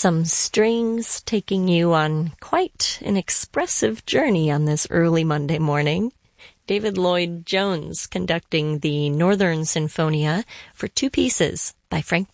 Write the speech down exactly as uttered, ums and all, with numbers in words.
Some strings taking you on quite an expressive journey on this early Monday morning. David Lloyd Jones conducting the Northern Sinfonia for two pieces by Frank